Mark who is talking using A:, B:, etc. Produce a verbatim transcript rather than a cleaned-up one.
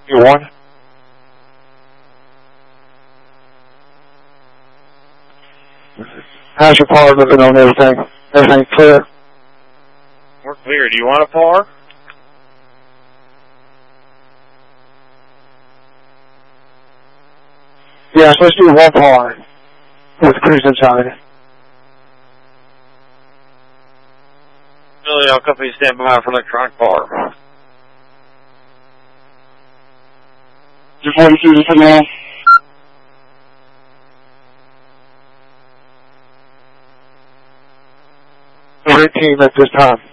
A: You one? How's your par looking on everything? Everything clear?
B: We're clear. Do you want a par?
A: Yes, let's do one par with cruise inside.
B: Billy, I'll company stand by for electronic par.
A: Just want to do this again. Great team at this time.